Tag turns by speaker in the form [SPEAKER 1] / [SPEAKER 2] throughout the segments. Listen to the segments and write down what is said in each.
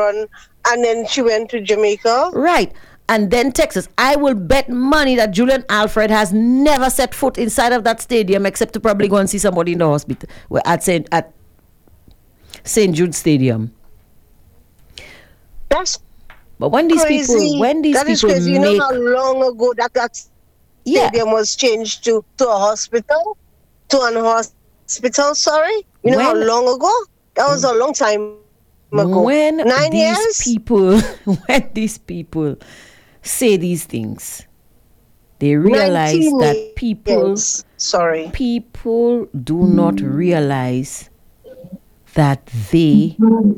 [SPEAKER 1] run, and then she went to Jamaica.
[SPEAKER 2] Right. And then Texas. I will bet money that Julian Alfred has never set foot inside of that stadium except to probably go and see somebody in the hospital at St. Jude Stadium.
[SPEAKER 1] That's
[SPEAKER 2] But when these
[SPEAKER 1] crazy.
[SPEAKER 2] people
[SPEAKER 1] Is crazy. You
[SPEAKER 2] make,
[SPEAKER 1] know how long ago that stadium was changed to a hospital? To an hospital, sorry? You know how long ago? That was a long time ago.
[SPEAKER 2] When
[SPEAKER 1] 9 years?
[SPEAKER 2] When these people say these things, they realize
[SPEAKER 1] 19
[SPEAKER 2] that people do not realize that they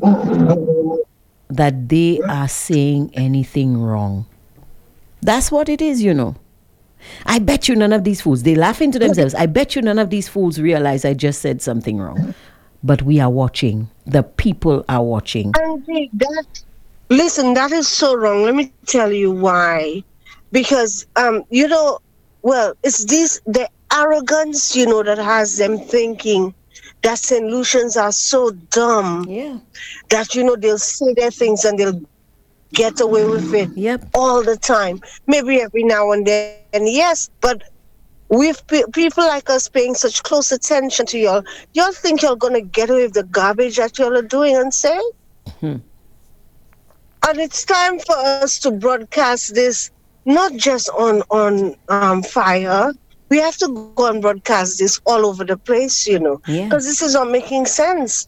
[SPEAKER 2] are saying anything wrong. That's what it is, you know. I bet you none of these fools, they laughing to themselves. I bet you none of these fools realize I just said something wrong. But we are watching. The people are watching.
[SPEAKER 1] Listen, that is so wrong. Let me tell you why. Because, it's the arrogance, that has them thinking that St. Lucians are so dumb that, they'll say their things and they'll get away with it all the time. Maybe every now and then, yes, but with people like us paying such close attention to y'all think y'all going to get away with the garbage that y'all are doing and saying? And it's time for us to broadcast this, not just on Fire. We have to go and broadcast this all over the place, because this is not making sense.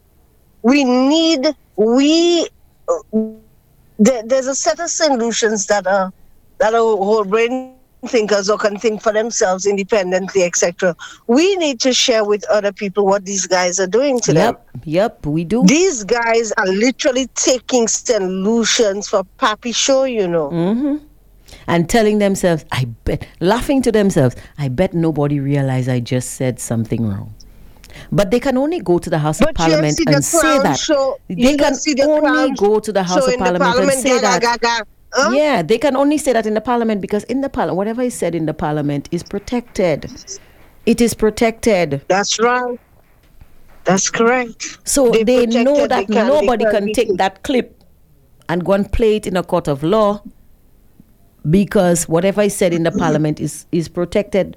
[SPEAKER 1] There's a set of solutions that are whole brain thinkers or can think for themselves independently, etc. We need to share with other people what these guys are doing to them.
[SPEAKER 2] Yep, we do.
[SPEAKER 1] These guys are literally taking solutions for Pappy Show,
[SPEAKER 2] Mm-hmm. And telling themselves, laughing to themselves, I bet nobody realized I just said something wrong. But they can only go to the House of Parliament and say that. They can only go to the House of Parliament and say that. Yeah, they can only say that in the Parliament because in the Parliament, whatever is said in the Parliament is protected. It is protected.
[SPEAKER 1] That's right. That's correct.
[SPEAKER 2] So they know that nobody can take that clip and go and play it in a court of law because whatever is said in the Parliament is protected.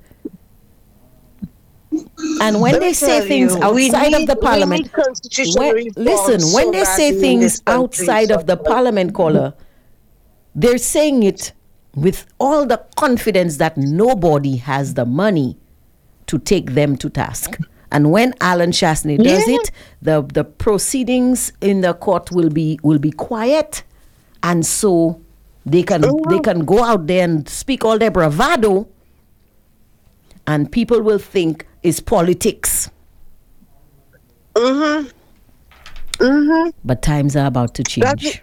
[SPEAKER 2] And when they say things outside of the Parliament, when they say things outside of the Parliament, caller, they're saying it with all the confidence that nobody has the money to take them to task. And when Alan Chastanet does it, the proceedings in the court will be quiet, and so they can go out there and speak all their bravado, and people will think it's politics. But times are about to change.
[SPEAKER 1] That's the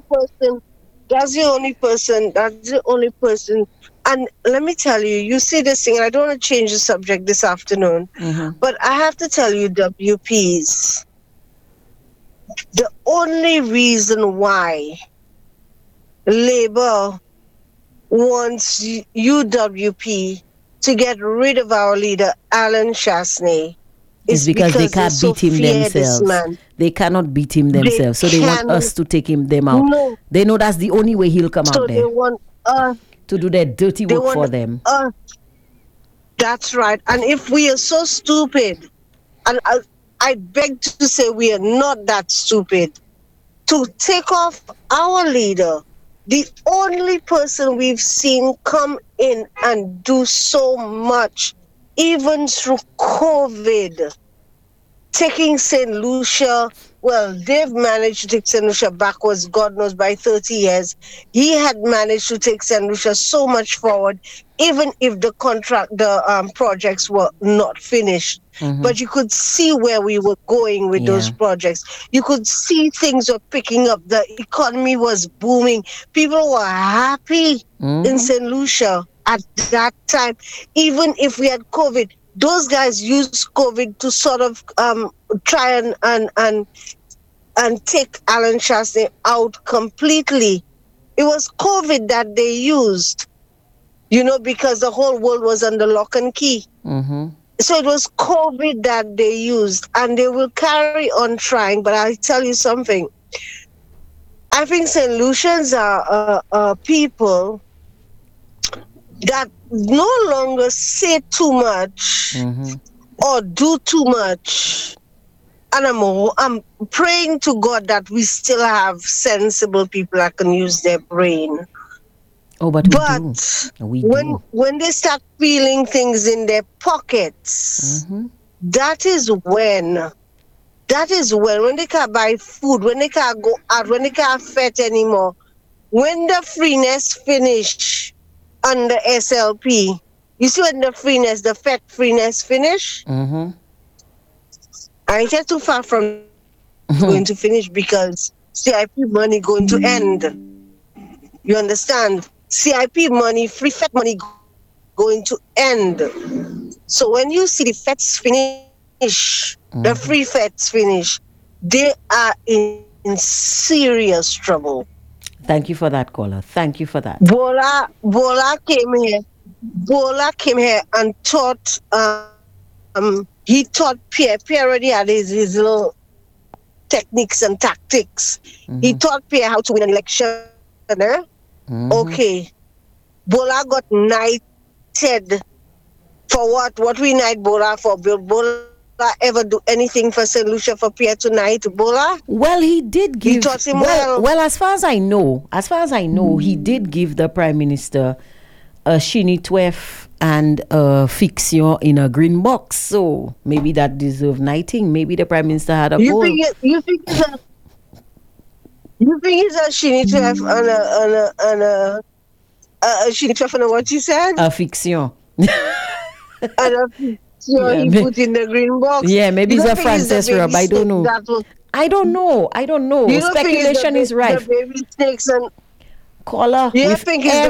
[SPEAKER 1] only person. And let me tell you, you see this thing, and I don't want to change the subject this afternoon, but I have to tell you, WPs, the only reason why Labour wants UWP to get rid of our leader, Alan Chastanet,
[SPEAKER 2] is because they can't beat him themselves. They cannot beat him themselves. So they want us to take them out. No. They know that's the only way he'll come out there.
[SPEAKER 1] They want us
[SPEAKER 2] to do their dirty work for them.
[SPEAKER 1] That's right. And if we are so stupid, and I beg to say we are not that stupid, to take off our leader, the only person we've seen come in and do so much, even through COVID, taking St. Lucia, well, they've managed to take St. Lucia backwards, God knows, by 30 years. He had managed to take St. Lucia so much forward, even if the projects were not finished. But you could see where we were going with those projects. You could see things were picking up. The economy was booming. People were happy in St. Lucia at that time. Even if we had COVID, those guys used COVID to sort of try and take Alan Chastanet out completely. It was COVID that they used, because the whole world was under lock and key. So it was COVID that they used, and they will carry on trying. But I'll tell you something. I I think St. Lucians are people that no longer say too much or do too much. And I'm praying to God that we still have sensible people that can use their brain.
[SPEAKER 2] Oh, but we do.
[SPEAKER 1] When they start feeling things in their pockets, that is when they can't buy food, when they can't go out, when they can't fete anymore, when the freeness finish under SLP. You see when the fete freeness finish? I ain't too far from going to finish because CIP money going to end. You understand? CIP money, free fete money going to end. So when you see the fetes finish, the free fetes finish, they are in serious trouble.
[SPEAKER 2] Thank you for that, caller. Thank you for that.
[SPEAKER 1] Bola came here and taught. He taught Pierre. Pierre already had his little techniques and tactics. He taught Pierre how to win an election. Okay. Bola got knighted for what? What we knight Bola for? Will Bola ever do anything for St. Lucia for Pierre to knight Bola?
[SPEAKER 2] Well, he did give.
[SPEAKER 1] He taught him
[SPEAKER 2] well, as far as I know, he did give the Prime Minister a Shini 12 and a fiction in a green box. So maybe that deserved knighting. Maybe the Prime Minister had a goal.
[SPEAKER 1] You think it's a Shini 12 and a Shini 12 and what you said?
[SPEAKER 2] A fiction.
[SPEAKER 1] And a fiction he put in the green box.
[SPEAKER 2] Yeah, maybe it's a Frances rub. I don't know. I don't know. Speculation is rife.
[SPEAKER 1] The baby snakes and
[SPEAKER 2] caller, with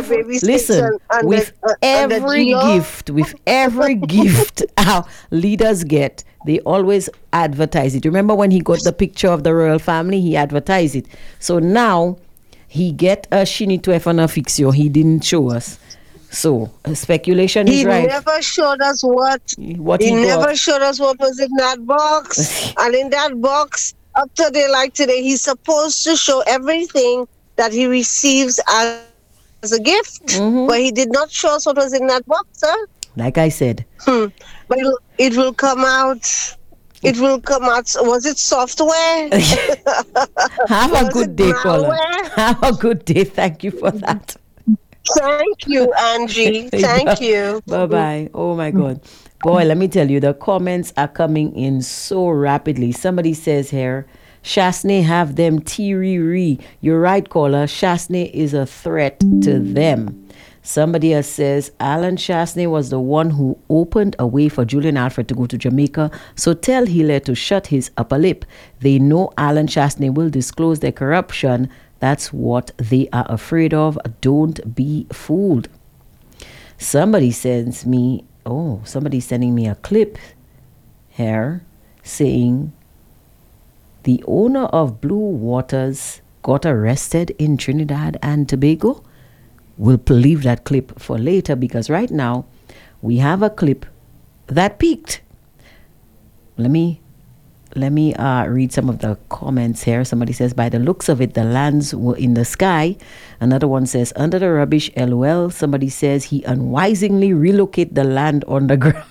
[SPEAKER 2] every gift our leaders get, they always advertise it. Remember when he got the picture of the royal family, he advertised it. So now he get a Shini 12 and a fixio. He didn't show us. So speculation is right.
[SPEAKER 1] He never showed us what he never showed us what was in that box. And in that box, up to today, he's supposed to show everything that he receives as a gift, but he did not show us what was in that box, sir.
[SPEAKER 2] Like I said.
[SPEAKER 1] But it will come out. It will come out. Was it software?
[SPEAKER 2] Have a good day, caller. Have a good day. Thank you for that.
[SPEAKER 1] Thank you, Angie. Thank you.
[SPEAKER 2] Bye-bye. Oh, my God. Boy, let me tell you, the comments are coming in so rapidly. Somebody says here, Shasney have them teary. You're right, caller. Shasney is a threat to them. Somebody else says, Alan Shasney was the one who opened a way for Julian Alfred to go to Jamaica. So tell Hilaire to shut his upper lip. They know Alan Shasney will disclose their corruption. That's what they are afraid of. Don't be fooled. Somebody's sending me a clip here saying the owner of Blue Waters got arrested in Trinidad and Tobago. We'll leave that clip for later because right now we have a clip that peaked. Let me read some of the comments here. Somebody says, by the looks of it, the lands were in the sky. Another one says, under the rubbish, LOL. Somebody says he unwisely relocate the land underground.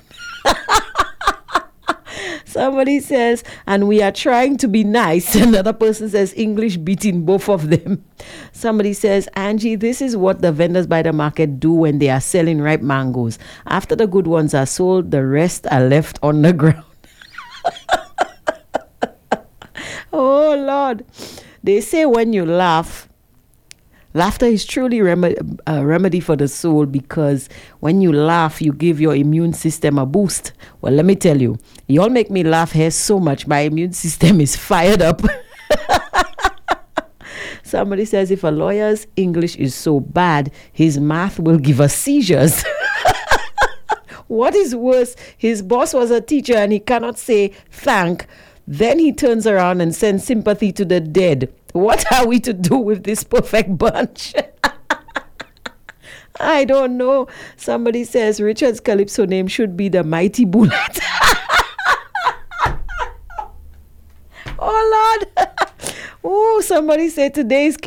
[SPEAKER 2] Somebody says, and we are trying to be nice. Another person says, English beating both of them. Somebody says, Angie, this is what the vendors by the market do when they are selling ripe mangoes. After the good ones are sold, the rest are left on the ground. Oh, Lord. They say when you laugh, laughter is truly a remedy for the soul because when you laugh, you give your immune system a boost. Well, let me tell you, y'all make me laugh here so much. My immune system is fired up. Somebody says if a lawyer's English is so bad, his math will give us seizures. What is worse, his boss was a teacher and he cannot say thank. Then he turns around and sends sympathy to the dead. What are we to do with this perfect bunch? I don't know. Somebody says Richard's Calypso name should be the Mighty Bullet. Oh, Lord. Oh, somebody said today's